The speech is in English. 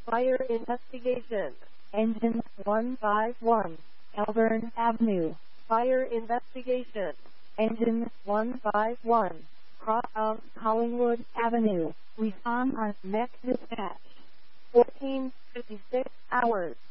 Fire investigation. Engine 151, Elburn Avenue. Fire investigation. Engine 151, cross of Collingwood Avenue. Respond on MEC dispatch. 14:56 hours.